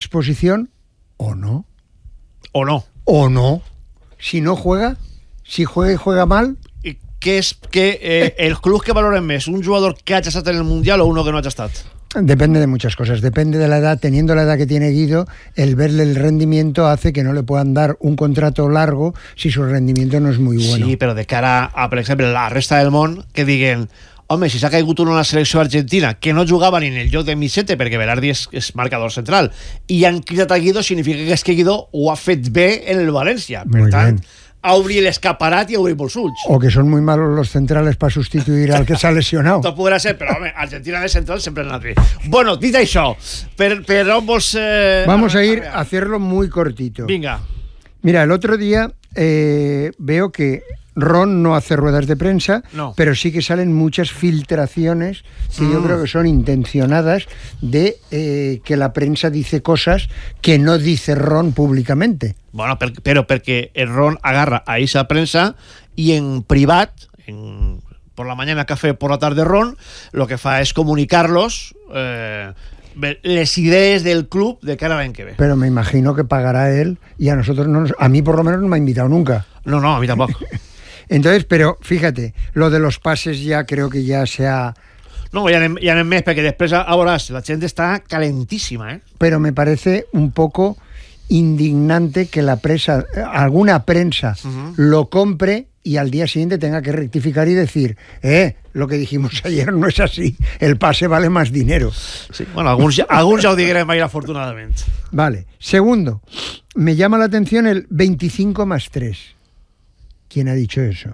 exposición o no. O no. O no. Si no juega, si juega y juega mal... I què és que el club que valoren més, un jugador que hagi estat en el Mundial o uno que no hagi estat? Depende de muchas cosas, depende de la edad. Teniendo la edad que tiene Guido, el verle el rendimiento hace que no le puedan dar un contrato largo si su rendimiento no es muy bueno. Sí, però de cara a, per exemple, la resta del món, que diguen, home, si s'ha caigut uno en la selecció argentina, que no jugava ni en el lloc de Missete, perquè Berardi és marcador central, i han cridat a Guido, significa que és que Guido ho ha fet bé en el València. Per Muy tant, bien. a obrir l'escaparat i a obrir els ulls. O que son muy malos los centrales para sustituir al que se ha lesionado. Tot podrà ser, però home, Argentina de central sempre ha anat bé. Bueno, dit això, per on vols... Vamos a ir a hacerlo muy cortito. Vinga. Mira, el otro día veo que Ron no hace ruedas de prensa, No. pero sí que salen muchas filtraciones que yo creo que son intencionadas de que la prensa dice cosas que no dice Ron públicamente. Bueno, però perquè el Ron agarra a esa prensa i en privat, por la mañana café, por la tarde Ron, lo que fa es comunicarlos les idees del club de cara a l'any que ve. Pero me imagino que pagará él y a nosotros no nos, a mí por lo menos no me ha invitado nunca. No, a mi tampoc. Entonces, pero fíjate, lo de los pases ya creo que ya se ha... No, ja anem més, perquè després, a veuràs, la gent està calentíssima, Pero me parece un poco indignante que la prensa, alguna prensa lo compre y al día siguiente tenga que rectificar y decir, lo que dijimos ayer no es así, el pase vale más dinero. Sí, bueno, alguns ja ho diguerem ahir, afortunadament. Vale. Segundo, me llama la atención el 25 más 3. ¿Quién ha dicho eso?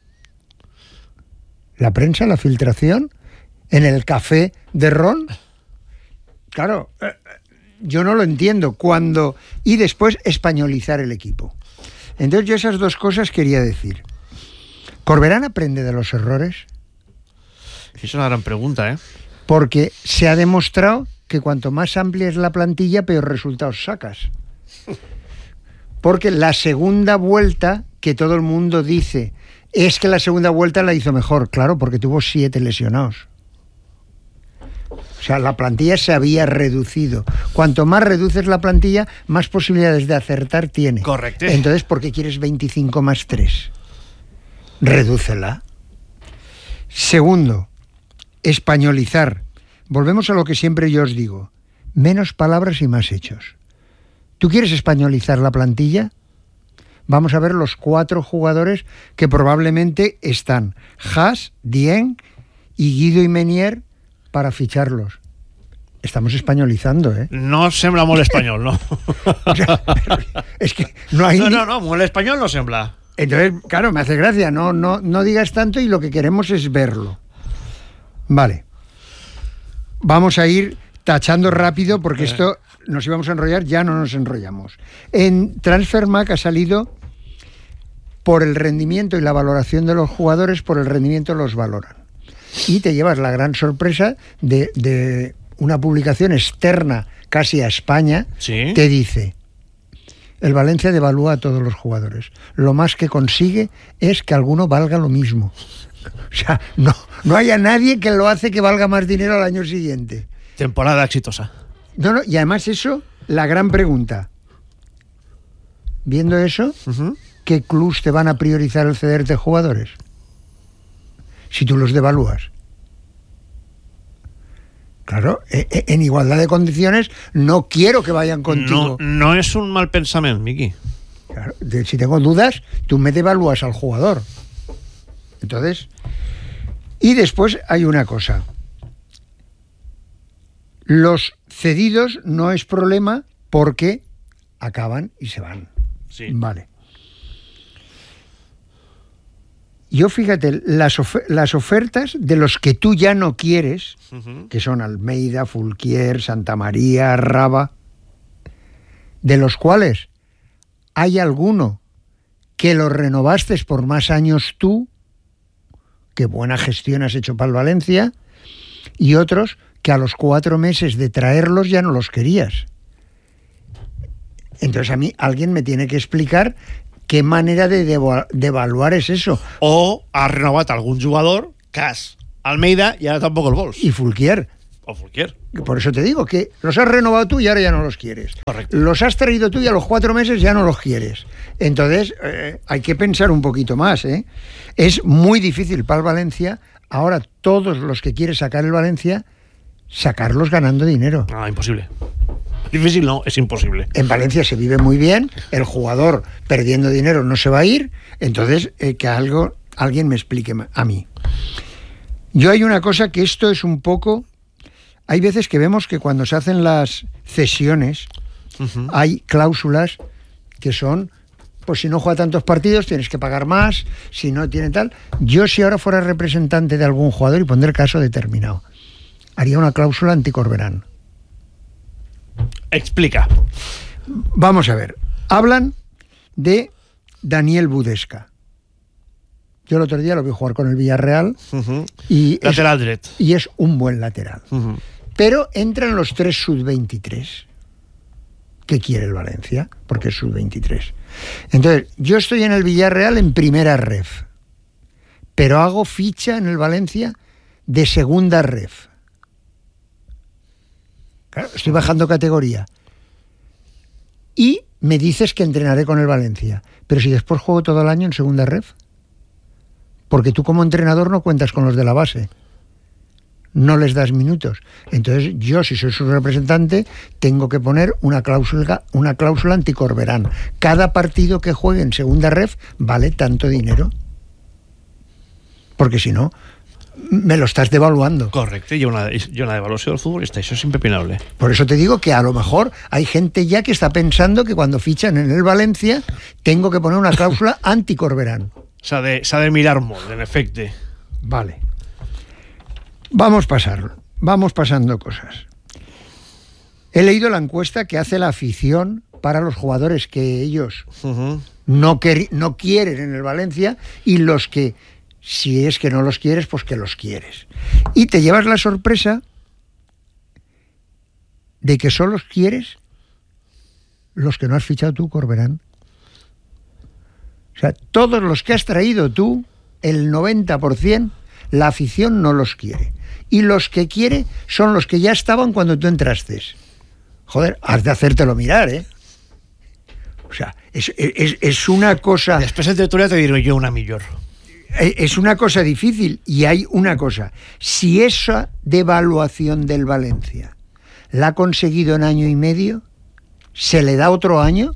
¿La prensa, la filtración? ¿En el café de Ron? Claro, yo no lo entiendo. Cuando... Y después españolizar el equipo. Entonces yo esas dos cosas quería decir. ¿Corberán aprende de los errores? És una gran pregunta, Porque se ha demostrado que cuanto más amplia es la plantilla, peor resultados sacas. Porque la segunda vuelta, que todo el mundo dice, es que la segunda vuelta la hizo mejor. Claro, porque tuvo 7 lesionados. O sea, la plantilla se había reducido. Cuanto más reduces la plantilla, más posibilidades de acertar tiene. Correcto. Entonces, ¿por qué quieres 25 más 3? Redúcela. Segundo, españolizar. Volvemos a lo que siempre yo os digo. Menos palabras y más hechos. ¿Tú quieres españolizar la plantilla? Vamos a ver los 4 jugadores que probablemente están. Haas, Dieng y Guido y Menier para ficharlos. Estamos españolizando, No sembla molt espanyol, no? O sea, es que no hay... No, molt espanyol no sembla. Entonces, claro, me hace gracia. No digas tanto y lo que queremos es verlo. Vale. Vamos a ir tachando rápido porque esto nos íbamos a enrollar, ya no nos enrollamos. En Transfermarkt ha salido por el rendimiento y la valoración de los jugadores, por el rendimiento los valoran. Y te llevas la gran sorpresa de una publicación externa casi a España, ¿Sí? que dice: el Valencia devalúa a todos los jugadores. Lo más que consigue es que alguno valga lo mismo. O sea, no haya nadie que lo hace que valga más dinero al año siguiente. Temporada exitosa. No, y además eso, la gran pregunta. Viendo eso, ¿qué clubs te van a priorizar el cederte jugadores? Si tú los devalúas. Claro, en igualdad de condiciones no quiero que vayan contigo. No és un mal pensament, Miqui. Claro, si tengo dudas, tú me devalúas al jugador. Entonces, y después hay una cosa. Los cedidos no es problema porque acaban y se van. Sí. Vale. Yo fíjate, las ofertas de los que tú ya no quieres, que son Almeida, Fulquier, Santa María, Raba, de los cuales hay alguno que lo renovaste por más años tú, qué buena gestión has hecho para el Valencia, y otros que a los 4 meses de traerlos ya no los querías. Entonces a mí alguien me tiene que explicar qué manera de evaluar es eso. O has renovat algun jugador, cas Almeida, i ara tampoc el vols. Y Fulquier. O Fulquier. Por eso te digo que los has renovado tú y ahora ya no los quieres. Correcto. Los has traído tú y a los 4 meses ya no los quieres. Entonces, hay que pensar un poquito más, ¿eh? Es muy difícil para el Valencia, ahora todos los que quiere sacar el Valencia, sacarlos ganando dinero. Imposible. Difícil no, es imposible. En Valencia se vive muy bien, el jugador perdiendo dinero no se va a ir, entonces que alguien me explique a mí. Yo hay una cosa que esto es un poco... Hay veces que vemos que cuando se hacen las cesiones hay cláusulas que son, pues si no juega tantos partidos tienes que pagar más, si no tiene tal. Yo si ahora fuera representante de algún jugador y pondré el caso determinado, haría una cláusula anti-Corberán. Explica. Vamos a ver. Hablan de Daniel Budesca. Yo el otro día lo vi jugar con el Villarreal y lateral derecho. Y es un buen lateral. Pero entran los 3 sub-23 que quiere el Valencia, porque es sub-23. Entonces, yo estoy en el Villarreal en primera ref, pero hago ficha en el Valencia de segunda ref. Claro, estoy bajando categoría. Y me dices que entrenaré con el Valencia. Pero si después juego todo el año en segunda ref. Porque tú como entrenador no cuentas con los de la base. No les das minutos. Entonces yo, si soy su representante, tengo que poner una cláusula anti-Corberán. Cada partido que juegue en segunda ref vale tanto dinero. Porque si no, me lo estás devaluando. Correcto, y una devaluación del futbolista, eso es impepinable. Por eso te digo que a lo mejor hay gente ya que está pensando que cuando fichan en el Valencia tengo que poner una cláusula anti-Corberán. S'ha de mirar molt, en efecte. Vale. Vamos pasando cosas. He leído la encuesta que hace la afición para los jugadores que ellos no quieren en el Valencia y los que, si es que no los quieres, pues que los quieres. Y te llevas la sorpresa de que solo quieres los que no has fichado tú, Corberán. O sea, todos los que has traído tú, el 90%, la afición no los quiere. Y los que quiere son los que ya estaban cuando tú entraste. Joder, has de hacértelo mirar, ¿eh? O sea, es una cosa... Després en tertulia te diré yo una millor. Es una cosa difícil y hay una cosa. Si esa devaluación del Valencia la ha conseguido en año y medio, ¿se le da otro año?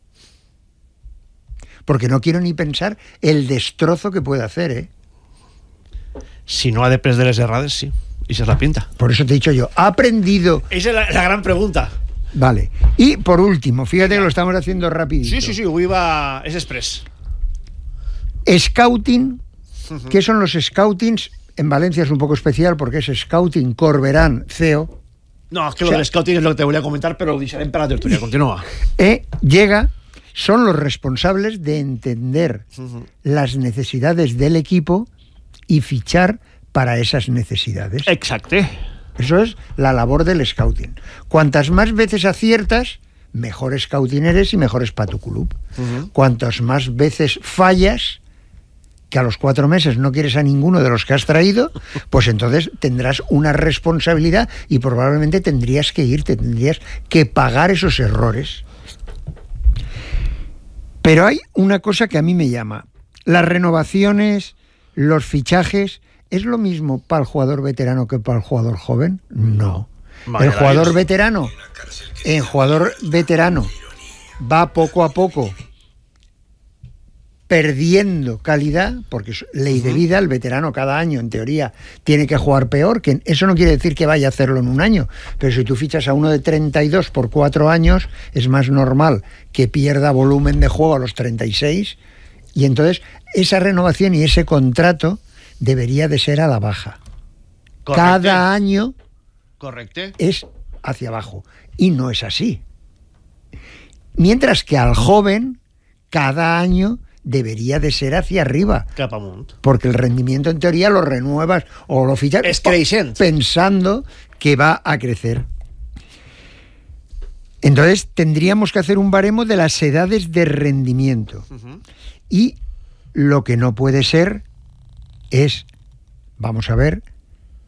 Porque no quiero ni pensar el destrozo que puede hacer, ¿eh? Si no ha de de les errades, sí. Y se la pinta. Por eso te he dicho yo, ¿ha aprendido? Esa es la gran pregunta. Vale. Y por último, fíjate que lo estamos haciendo rapidito. Sí, avui va... És express. Scouting. ¿Qué son los scoutings? En Valencia es un poco especial porque es Scouting Corberán CEO. No, es que lo del scouting es lo que te voy a comentar, pero lo deixarem per la tertulia. Continúa. Llega... Son los responsables de entender las necesidades del equipo y fichar para esas necesidades. Exacto. Eso es la labor del scouting. Cuantas más veces aciertas, mejor scouting eres y mejor es para tu club. Cuantas más veces fallas, que a los 4 meses no quieres a ninguno de los que has traído, pues entonces tendrás una responsabilidad y probablemente tendrías que irte, tendrías que pagar esos errores. Pero hay una cosa que a mí me llama. Las renovaciones, los fichajes, ¿es lo mismo para el jugador veterano que para el jugador joven? No. El jugador veterano va poco a poco perdiendo calidad, porque es ley de vida. El veterano cada año, en teoría, tiene que jugar peor. Que eso no quiere decir que vaya a hacerlo en un año, pero si tú fichas a uno de 32 por 4 años, es más normal que pierda volumen de juego a los 36, y entonces esa renovación y ese contrato debería de ser a la baja. Correcte. Cada año es hacia abajo, y no es así. Mientras que al joven, cada año debería de ser hacia arriba. Cap amunt. Porque el rendimiento en teoría lo renuevas o lo fichas pensando que va a crecer. Entonces tendríamos que hacer un baremo de las edades de rendimiento. Y lo que no puede ser es, vamos a ver,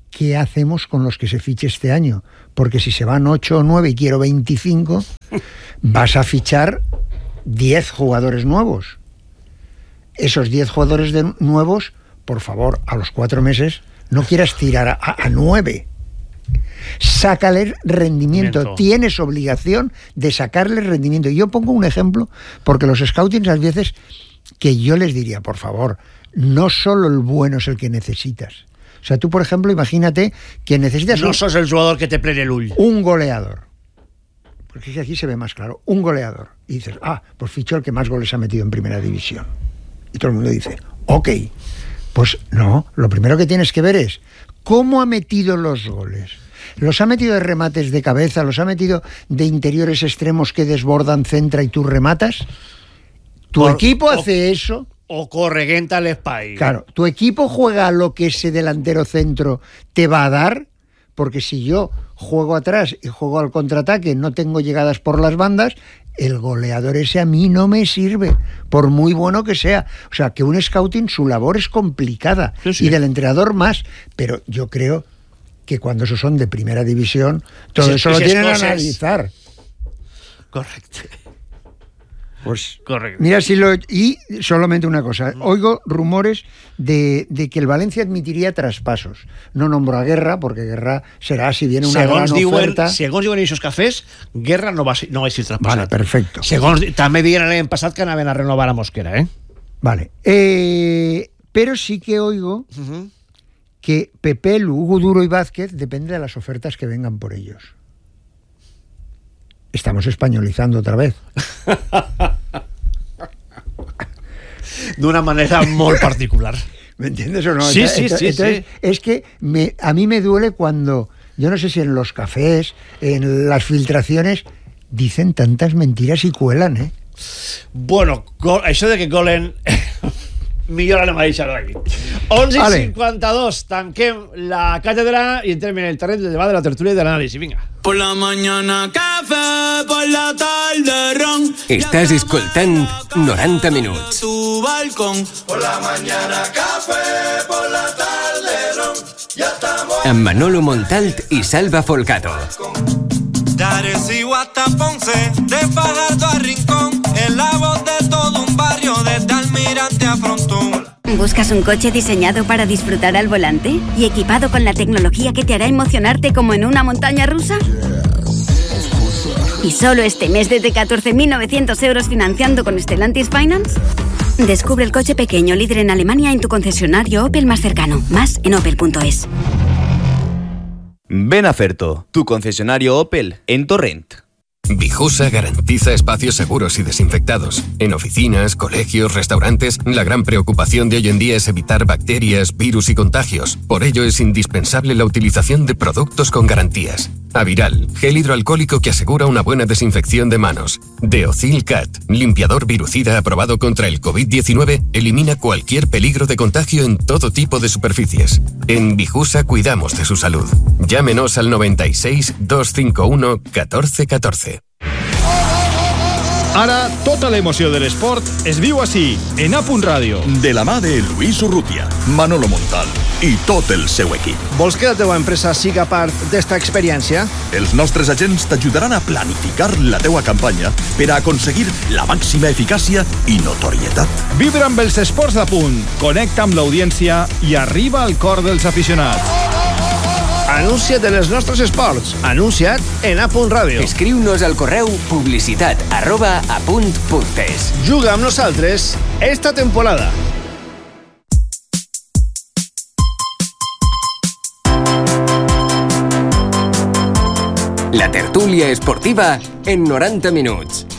¿qué hacemos con los que se fiche este año? Porque si se van 8 o 9 y quiero 25, vas a fichar 10 jugadores nuevos. Esos 10 jugadores nuevos, por favor, a los 4 meses, no quieras tirar a 9. Sácale rendimiento. Tienes obligación de sacarle rendimiento. Yo pongo un ejemplo, porque los scoutings a veces que yo les diría, por favor, no solo el bueno es el que necesitas. O sea, tú, por ejemplo, imagínate que necesitas... No sos el jugador que te plene el ull. Un goleador. Porque aquí se ve más claro. Un goleador. Y dices, pues fichó el que más goles ha metido en primera división. Y todo el mundo dice, ok. Pues no, lo primero que tienes que ver es cómo ha metido los goles. ¿Los ha metido de remates de cabeza? ¿Los ha metido de interiores extremos que desbordan, centra y tú rematas? ¿Tu equipo hace eso? O correguenta el spy. Claro, ¿tu equipo juega lo que ese delantero centro te va a dar? Porque si yo juego atrás y juego al contraataque, no tengo llegadas por las bandas, el goleador ese a mí no me sirve, por muy bueno que sea. O sea, que un scouting, su labor es complicada, sí. Y del entrenador más, pero yo creo que cuando esos son de primera división, todo eso lo tienen que analizar. Correcto. Pues correcto. Mira, y solamente una cosa, oigo rumores de que el Valencia admitiría traspasos. No nombro a Guerra, porque Guerra será, si viene una gran oferta... Segons diuen esos cafés, Guerra no va a ser traspasat. Vale, perfecto. Segons també dient l'any passat que anaven a renovar a Mosquera, Vale. Pero sí que oigo que Pepelu, Hugo Duro y Vázquez depende de las ofertas que vengan por ellos. Estamos españolizando otra vez. D'una manera molt particular. ¿Me entiendes o no? Sí. Es que a mí me duele cuando, yo no sé si en los cafés, en las filtraciones, dicen tantas mentiras y cuelan, Bueno, això de que colen... millor anem a deixar-ho aquí. 11:52, tanquem la càtedra i entrem en el terreny del debat, de la tertúlia i de l'anàlisi. Vinga. Por la mañana café, por la tarde ron. Estàs escoltant 90 minuts. Tu balcón. Por la mañana café, por la tarde ron. Ya estamos. Amb Manolo Montalt i Salva Folgado. De Arecibo hasta Ponce, de Fajardo a Rincón, en la voz de todo un barrio, desde Almirante a Frontón. ¿Buscas un coche diseñado para disfrutar al volante y equipado con la tecnología que te hará emocionarte como en una montaña rusa? ¿Y solo este mes desde 14.900 euros financiando con Stellantis Finance? Descubre el coche pequeño líder en Alemania en tu concesionario Opel más cercano. Más en opel.es. Ven a Ferto, tu concesionario Opel en Torrent. Bijusa garantiza espacios seguros y desinfectados. En oficinas, colegios, restaurantes, la gran preocupación de hoy en día es evitar bacterias, virus y contagios. Por ello es indispensable la utilización de productos con garantías. Aviral, gel hidroalcohólico que asegura una buena desinfección de manos. Deocil Cat, limpiador virucida aprobado contra el COVID-19, elimina cualquier peligro de contagio en todo tipo de superficies. En Bijusa cuidamos de su salud. Llámenos al 96 251 1414. Ara, tota l'emoció de l'esport es viu així, en A Ràdio. De la mà de Luis Urrutia, Manolo Montal i tot el seu equip. Vols que la teva empresa siga part d'esta experiència? Els nostres agents t'ajudaran a planificar la teua campanya per a aconseguir la màxima eficàcia i notorietat. Vibra amb els esports d'A Punt, connecta amb l'audiència i arriba al cor dels aficionats. Anuncia't en els nostres esports. Anuncia't en A Ràdio. Escriu-nos al correu publicitat@apunt.es. Juga amb nosaltres esta temporada. La tertúlia esportiva en 90 minuts.